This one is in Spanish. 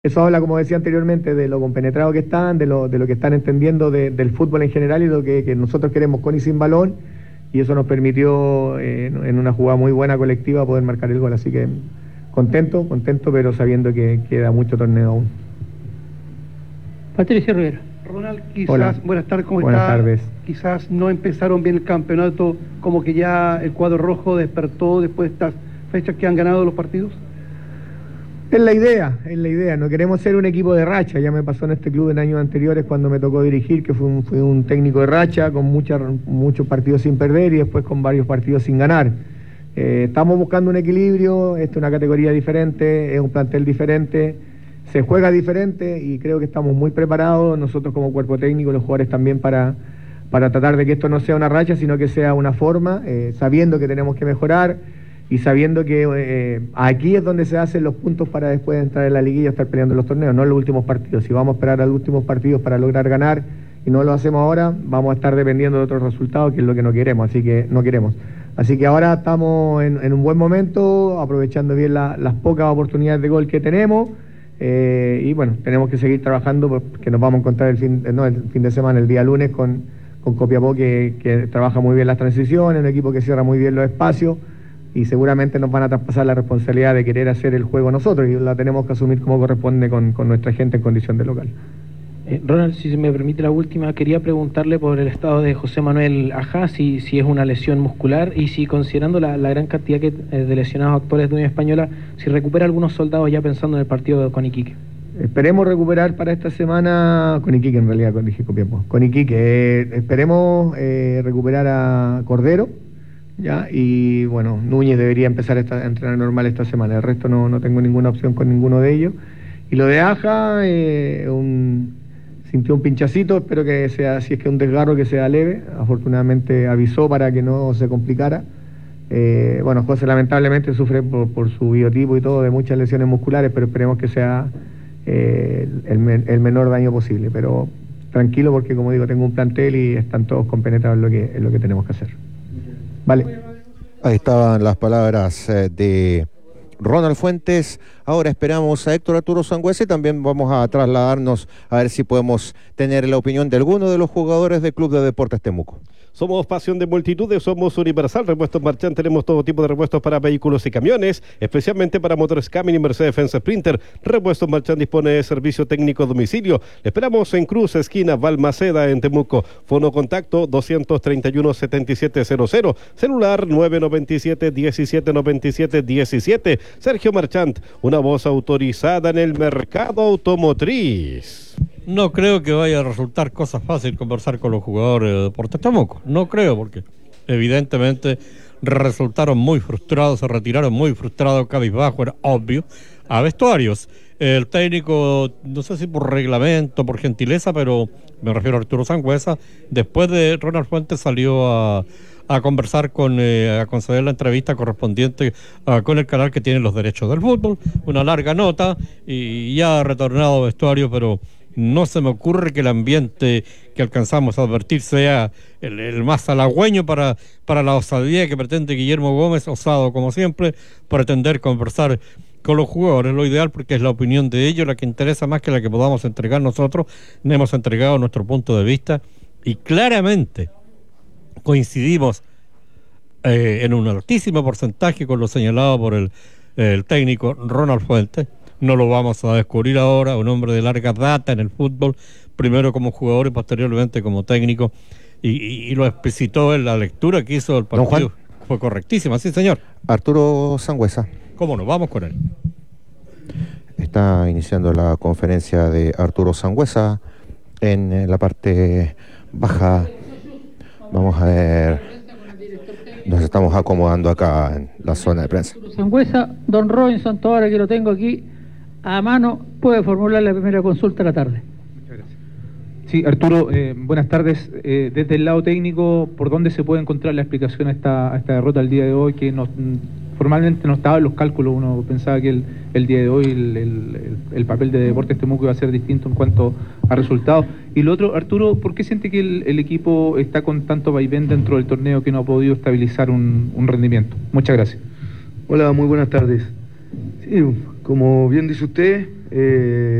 Eso habla, como decía anteriormente, de lo compenetrados que están, de lo que están entendiendo del fútbol en general y lo que nosotros queremos con y sin balón, y eso nos permitió en una jugada muy buena colectiva poder marcar el gol. Así que contento, pero sabiendo que queda mucho torneo aún. Patricio Rivera. Ronald, quizás, Hola. buenas tardes, ¿cómo Buenas está? tardes. Quizás no empezaron bien el campeonato, como que ya el cuadro rojo despertó después de estas fechas que han ganado los partidos. Es la idea, no queremos ser un equipo de racha. Ya me pasó en este club en años anteriores cuando me tocó dirigir, que fui un técnico de racha, con muchos partidos sin perder y después con varios partidos sin ganar. Estamos buscando un equilibrio, esta es una categoría diferente, es un plantel diferente, se juega diferente y creo que estamos muy preparados, nosotros como cuerpo técnico, los jugadores también para tratar de que esto no sea una racha, sino que sea una forma, sabiendo que tenemos que mejorar, y sabiendo que aquí es donde se hacen los puntos para después entrar en la liguilla y estar peleando los torneos, no en los últimos partidos. Si vamos a esperar a los últimos partidos para lograr ganar y no lo hacemos ahora, vamos a estar dependiendo de otros resultados, que es lo que no queremos. Así que ahora estamos en un buen momento, aprovechando bien las pocas oportunidades de gol que tenemos, y bueno, tenemos que seguir trabajando porque nos vamos a encontrar el fin de semana, el día lunes, con Copiapó, que trabaja muy bien las transiciones, un equipo que cierra muy bien los espacios, y seguramente nos van a traspasar la responsabilidad de querer hacer el juego nosotros, y la tenemos que asumir como corresponde con nuestra gente en condición de local. Ronald, si me permite la última, quería preguntarle por el estado de José Manuel Ajá, si es una lesión muscular y si, considerando la gran cantidad de lesionados actuales de Unión Española, si recupera algunos soldados ya pensando en el partido con Iquique. Esperemos recuperar para esta semana, con Iquique en realidad, dije Copiapó, con Iquique, esperemos recuperar a Cordero, ¿ya? Y bueno, Núñez debería empezar a entrenar normal esta semana. El resto no tengo ninguna opción con ninguno de ellos. Y lo de Aja, sintió un pinchacito, espero que sea, si es que un desgarro, que sea leve. Afortunadamente avisó para que no se complicara. Bueno, José lamentablemente sufre por su biotipo y todo de muchas lesiones musculares, pero esperemos que sea el menor daño posible. Pero tranquilo, porque como digo, tengo un plantel y están todos compenetrados en lo que tenemos que hacer. Vale. Ahí estaban las palabras de Ronald Fuentes. Ahora esperamos a Héctor Arturo Sangüesa y también vamos a trasladarnos a ver si podemos tener la opinión de alguno de los jugadores del Club de Deportes Temuco. Somos pasión de multitudes, somos Universal Repuestos Marchand, tenemos todo tipo de repuestos para vehículos y camiones, especialmente para motores Camin y Mercedes-Benz Sprinter. Repuestos Marchand dispone de servicio técnico a domicilio. Le esperamos en Cruz, esquina Balmaceda, en Temuco. Fono contacto 231-7700, celular 997-1797-17. Sergio Marchand, una voz autorizada en el mercado automotriz. No creo que vaya a resultar cosa fácil conversar con los jugadores de Deportes Temuco. No creo, porque evidentemente resultaron muy frustrados, se retiraron muy frustrados, cabizbajo, era obvio, a vestuarios. El técnico, no sé si por reglamento, por gentileza, pero me refiero a Arturo Sangüesa, después de Ronald Fuentes salió a conversar a conceder la entrevista correspondiente con el canal que tiene los derechos del fútbol, una larga nota, y ya ha retornado a vestuario, pero no se me ocurre que el ambiente que alcanzamos a advertir sea el más halagüeño para la osadía que pretende Guillermo Gómez, osado como siempre, pretender conversar con los jugadores. Lo ideal, porque es la opinión de ellos la que interesa más que la que podamos entregar nosotros. Hemos entregado nuestro punto de vista y claramente coincidimos en un altísimo porcentaje con lo señalado por el técnico Ronald Fuentes. No lo vamos a descubrir ahora, un hombre de larga data en el fútbol, primero como jugador y posteriormente como técnico, y lo explicitó en la lectura que hizo del partido. Fue correctísima, sí señor. Arturo Sangüesa. ¿Cómo no? Vamos con él. Está iniciando la conferencia de Arturo Sangüesa en la parte baja. Vamos a ver, nos estamos acomodando acá en la zona de prensa. Sangüesa, don Robinson, ahora que lo tengo aquí a mano, puede formular la primera consulta de la tarde. Muchas gracias. Sí, Arturo, buenas tardes. Desde el lado técnico, ¿por dónde se puede encontrar la explicación a esta derrota el día de hoy? Que formalmente no estaba en los cálculos, uno pensaba que el día de hoy el papel de Deportes Temuco iba a ser distinto en cuanto a resultados. Y lo otro, Arturo, ¿por qué siente que el equipo está con tanto vaivén dentro del torneo que no ha podido estabilizar un rendimiento? Muchas gracias. Hola, muy buenas tardes. Sí, como bien dice usted,